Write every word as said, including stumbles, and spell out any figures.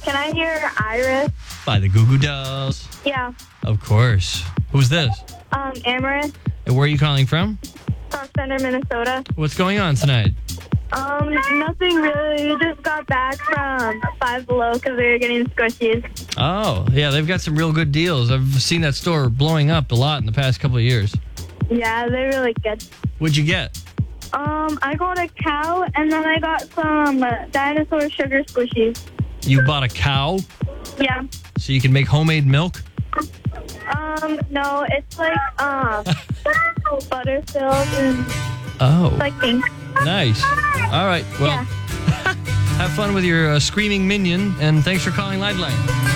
Can I hear Iris? By the Goo Goo Dolls. Yeah. Of course. Who's this? Um, Amaris, And where are you calling from? South Center, Minnesota. What's going on tonight? Um, nothing really. We just got back from Five Below because we were getting squishies. Oh, yeah, they've got some real good deals. I've seen that store blowing up a lot in the past couple of years. Yeah, they're really good. What'd you get? Um, I got a cow, and then I got some uh, dinosaur sugar squishies. You bought a cow Yeah. so you can make homemade milk? Um, no, it's like, um, butter filled and Oh, like pink. nice. All right, well, Yeah. have fun with your uh, screaming minion, and thanks for calling Liveline.